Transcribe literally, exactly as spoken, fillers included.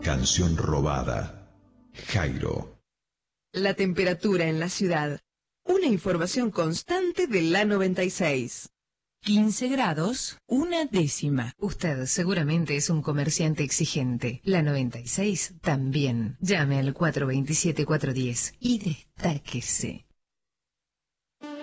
Canción robada. Jairo. La temperatura en la ciudad. Una información constante de la noventa y seis. quince grados, una décima. Usted seguramente es un comerciante exigente. La noventa y seis también. Llame al cuatro dos siete, cuatro uno cero y destáquese.